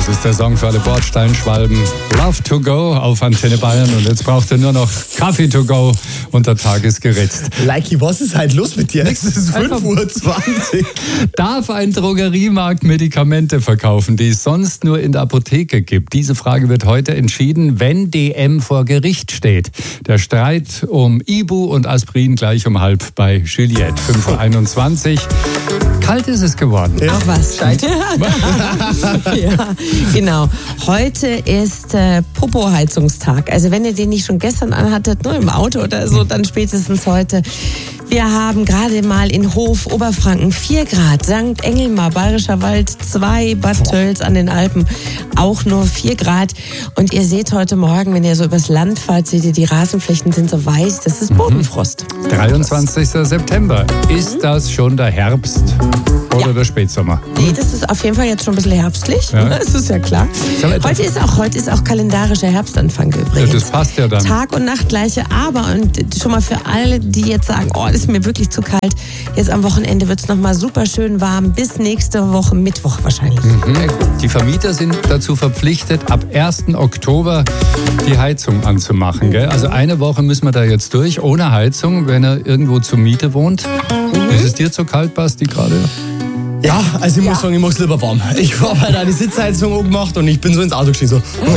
Das ist der Song für alle Bordsteinschwalben. Love to go auf Antenne Bayern. Und jetzt braucht ihr nur noch Kaffee to go und der Tag ist geritzt. Leiki, was ist halt los mit dir? Es ist 5:20 Uhr. Darf ein Drogeriemarkt Medikamente verkaufen, die es sonst nur in der Apotheke gibt? Diese Frage wird heute entschieden, wenn DM vor Gericht steht. Der Streit um Ibu und Aspirin gleich um 12:30 bei Juliette. 5:21 Uhr. Kalt ist es geworden. Ja. Ach was, Scheite. Ja, genau. Heute ist Popo-Heizungstag. Also wenn ihr den nicht schon gestern anhattet, nur im Auto oder so, dann spätestens heute. Wir haben gerade mal in Hof, Oberfranken 4 Grad, St. Engelmar, Bayerischer Wald 2, Bad Tölz an den Alpen auch nur 4 Grad. Und ihr seht heute Morgen, wenn ihr so übers Land fahrt, seht ihr, die Rasenflächen sind so weiß, das ist Bodenfrost. 23. September. Ist das schon der Herbst oder der Spätsommer? Nee, das ist auf jeden Fall jetzt schon ein bisschen herbstlich. Ja. Das ist ja klar. Heute ist auch kalendarischer Herbstanfang übrigens. Ja, das passt ja dann. Tag und Nacht gleiche, aber und schon mal für alle, die jetzt sagen, oh, das ist mir wirklich zu kalt. Jetzt am Wochenende wird es nochmal super schön warm. Bis nächste Woche Mittwoch wahrscheinlich. Die Vermieter sind dazu verpflichtet, ab 1. Oktober die Heizung anzumachen. Gell? Also eine Woche müssen wir da jetzt durch, ohne Heizung, wenn er irgendwo zur Miete wohnt. Ist es dir zu kalt, Basti, gerade? Ja, also ich muss sagen, ich mache es lieber warm. Ich habe halt auch die Sitzheizung angemacht und ich bin so ins Auto gestiegen,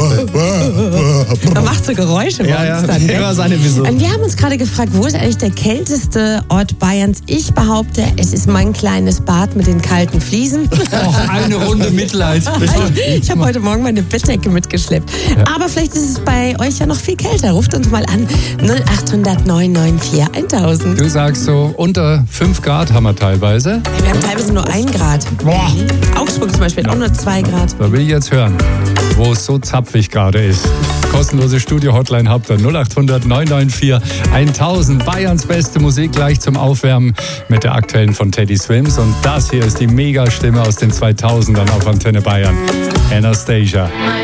so. Man macht so Geräusche bei uns dann. Ich weiß auch nicht wieso. Und wir haben uns gerade gefragt, wo ist eigentlich der kälteste Ort Bayerns? Ich behaupte, es ist mein kleines Bad mit den kalten Fliesen. Och, eine Runde Mitleid. Ich habe heute Morgen meine Bettdecke mitgeschleppt. Ja. Aber vielleicht ist es bei euch ja noch viel kälter. Ruft uns mal an. 0800 994 1000. Du sagst so, unter 5 Grad haben wir teilweise. Wir haben teilweise nur 1 Grad. Boah. Augsburg zum Beispiel auch nur 2 Grad. Da will ich jetzt hören, wo es so zapfig gerade ist. Kostenlose Studio-Hotline habt ihr 0800 994 1000. Bayerns beste Musik gleich zum Aufwärmen mit der aktuellen von Teddy Swims. Und das hier ist die Mega-Stimme aus den 2000ern auf Antenne Bayern. Anastasia.